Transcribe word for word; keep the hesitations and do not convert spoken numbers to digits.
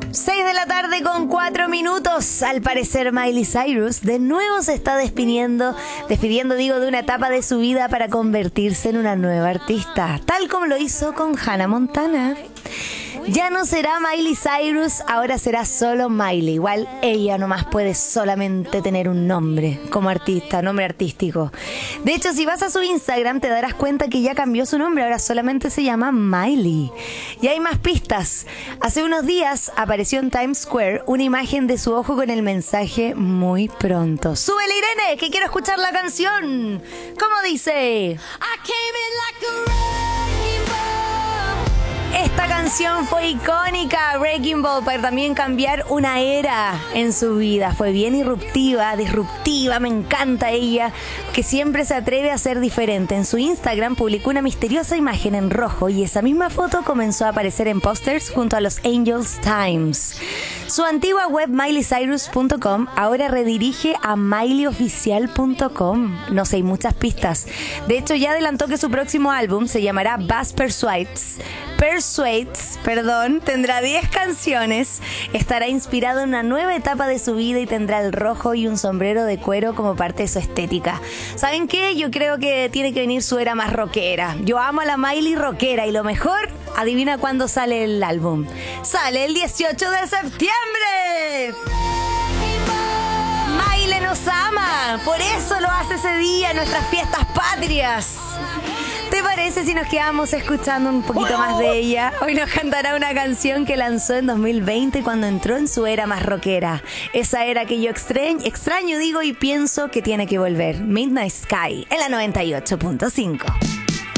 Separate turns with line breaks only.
seis de la tarde con cuatro minutos. Al parecer Miley Cyrus de nuevo se está despidiendo, despidiendo digo, de una etapa de su vida para convertirse en una nueva artista, tal como lo hizo con Hannah Montana. Ya no será Miley Cyrus, ahora será solo Miley. Igual ella nomás puede solamente tener un nombre como artista, nombre artístico. De hecho, si vas a su Instagram te darás cuenta que ya cambió su nombre, ahora solamente se llama Miley. Y hay más pistas. Hace unos días apareció en Times Square una imagen de su ojo con el mensaje muy pronto. ¡Súbele, Irene, que quiero escuchar la canción! ¿Cómo dice? Esta canción fue icónica, Wrecking Ball, para también cambiar una era en su vida. Fue bien irruptiva, disruptiva, me encanta ella, que siempre se atreve a ser diferente. En su Instagram publicó una misteriosa imagen en rojo y esa misma foto comenzó a aparecer en pósters junto a los Angels Times. Su antigua web miley cyrus punto com ahora redirige a miley oficial punto com. No sé, hay muchas pistas. De hecho, ya adelantó que su próximo álbum se llamará Bass Persuades. Persuades, perdón, tendrá diez canciones, estará inspirado en una nueva etapa de su vida y tendrá el rojo y un sombrero de cuero como parte de su estética. ¿Saben qué? Yo creo que tiene que venir su era más rockera. Yo amo a la Miley rockera y lo mejor, adivina cuándo sale el álbum. Sale el dieciocho de septiembre. Miley nos ama, por eso lo hace ese día en nuestras fiestas patrias. ¿Te parece si nos quedamos escuchando un poquito más de ella? Hoy nos cantará una canción que lanzó en dos mil veinte cuando entró en su era más rockera. Esa era que yo extraño, extraño digo y pienso que tiene que volver. Midnight Sky en la noventa y ocho punto cinco.